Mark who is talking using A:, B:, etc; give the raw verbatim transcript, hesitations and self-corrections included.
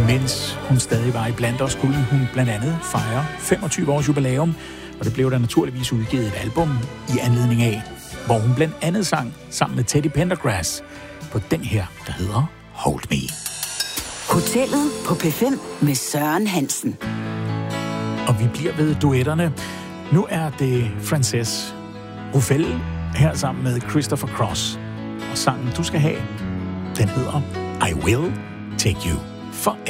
A: mens hun stadig var i blandt os, skulle hun blandt andet fejre femogtyve års jubilæum, og det blev der naturligvis udgivet et album i anledning af, hvor hun blandt andet sang sammen med Teddy Pendergrass på den her, der hedder Hold Me.
B: Hotellet på P fem med Søren Hansen.
A: Og vi bliver ved duetterne. Nu er det Frances Ruffelle her sammen med Christopher Cross. Og sangen, du skal have, den hedder I Will Take You Forever.